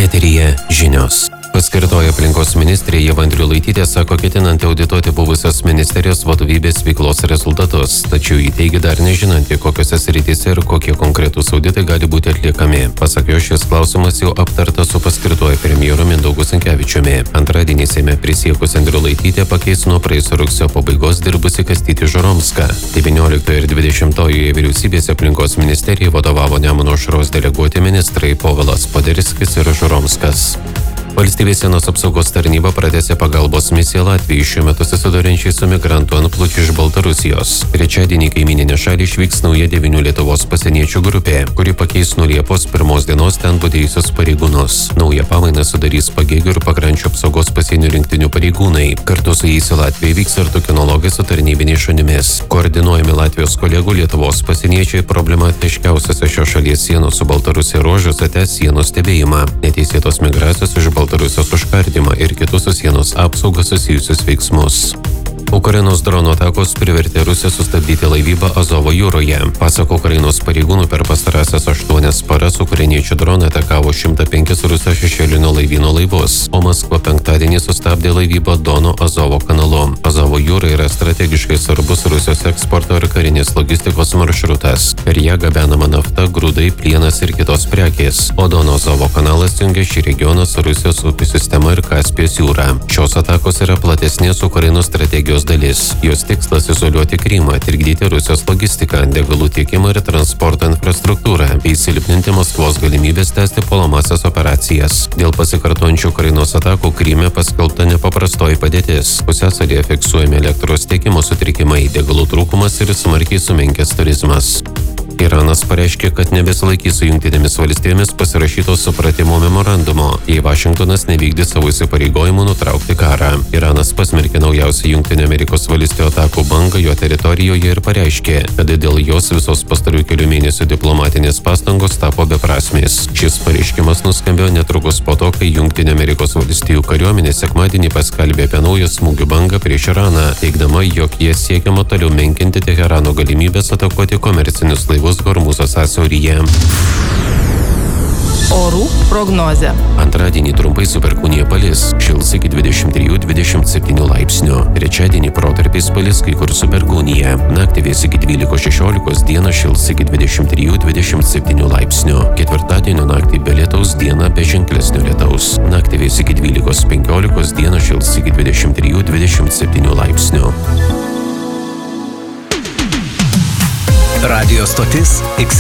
Eteryje žinios. Paskirtoji aplinkos ministrė Ieva Andriulaitytė sako, ketinanti audituoti buvusios ministerijos vadovybės veiklos rezultatus, tačiau ji teigia dar nežinanti, kokiose srityse ir kokie konkretūs auditai gali būti atliekami. Pasak jo, šis klausimas jau aptartas su paskirtoju premjeru Mindaugu Sinkevičiumi. Antradienį Seime prisiekus Andriulaitytė pakeis nuo praėjusio rugsėjo pabaigos dirbusi Kastytį Žuromską. 19 ir 20 vyriausybės aplinkos ministerijai vadovavo Nemuno aušros deleguoti ministrai Povilas Poderskis ir Žuromskas. Valstybės sienos apsaugos tarnyba pratęsė pagalbos misiją Latvijai šiuo metu susidurinčiai su migrantų antplūdžiu iš Baltarusijos. Trečiadienį kaimyninę šalį išvyks nauja 9 Lietuvos pasieniečių grupė, kuri pakeis nuo Liepos 1 dienos ten budėjusius pareigūnus. Naują pamainą sudarys Pagėgių ir Pakrančių apsaugos pasienio rinktinių pareigūnai. Kartu su jais į Latviją vyks ir kinologai su tarnybiniais šunimis. Koordinuojami Latvijos kolegų Lietuvos pasieniečiai problematiškiausiose šios šalies sienos su Baltarusija ruožuose tęs sienos stebėjimą, neteisėtos migracijos iš Baltarusijos užkardymą ir kitus su sienos apsauga susijusius veiksmus. Ukrainos dronų atakos privertė Rusiją sustabdyti laivybą Azovo jūroje. Pasak Ukrainos pareigūnų, per pastarąsias 8 paras ukrainiečių dronai atakavo 105 Rusijos šešėlinio laivyno laivus, o Maskva penktadienį sustabdė laivybą Dono Azovo kanalu. Azovo jūra yra strategiškai svarbus Rusijos eksporto ir karinės logistikos maršrutas. Per ją gabenama nafta, grūdai, plienas ir kitos prekės, o Dono Azovo kanalas jungia šį regioną su Rusijos upių sistema ir Kaspijos jūra. Šios atakos yra platesnės Ukrainos strategijos dalis. Jos tikslas izoliuoti Krymą, trikdyti Rusijos logistiką, degalų tiekimą ir transporto infrastruktūrą, bei silpninti Maskvos galimybės tęsti puolamąsias operacijas. Dėl pasikartojančių Ukrainos atakų Kryme paskelbta nepaprastoji padėtis. Pusiasalyje fiksuojami elektros tiekimo sutrikimai, degalų trūkumas ir smarkiai sumenkęs turizmas. Iranas pareiškė, kad nebesilaikys su Jungtinėmis valstijomis pasirašyto supratimo memorandumo, jei Vašingtonas nevykdys savo įsipareigojimų nutraukti karą. Iranas pasmerkė naujausią Jungtinių Amerikos valstijų atakų bangą jo teritorijoje ir pareiškė, kad dėl jos visos pastarųjų kelių mėnesių diplomatinės pastangos tapo beprasmės. Šis pareiškimas nuskambėjo netrukus po to, kai Jungtinių Amerikos valstijų kariuomenė sekmadienį paskelbė apie naują smūgių bangą prieš Iraną, teigdama, jog jie siekiama toliau menkinti Teherano galimybės atakuoti komercinius laivus Hormūzo sąsiauryje. Orų prognozė. Antradienį trumpai su perkūnija palis, šils iki 23–27 laipsnių. Trečiadienį protarpiais palis, kai kur su perkūnija. Naktį vės iki 12–16, dieną šils iki 23–27 laipsnių. Ketvirtadienio naktį be lietaus, dieną be ženklesnio lietaus. Naktį vės iki 12–15, dieną šils iki 23–27 laipsnių. Radio stotis